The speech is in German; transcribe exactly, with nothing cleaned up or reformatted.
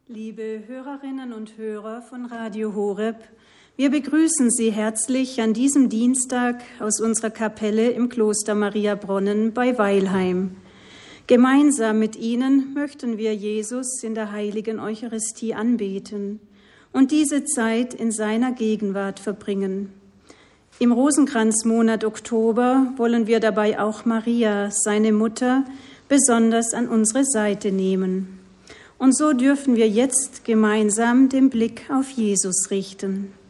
Liebe Hörerinnen und Hörer von Radio Horeb, wir begrüßen Sie herzlich an diesem Dienstag aus unserer Kapelle im Kloster Mariabronnen bei Weilheim. Gemeinsam mit Ihnen möchten wir Jesus in der heiligen Eucharistie anbeten und diese Zeit in seiner Gegenwart verbringen. Im Rosenkranzmonat Oktober wollen wir dabei auch Maria, seine Mutter, besonders an unsere Seite nehmen. Und so dürfen wir jetzt gemeinsam den Blick auf Jesus richten.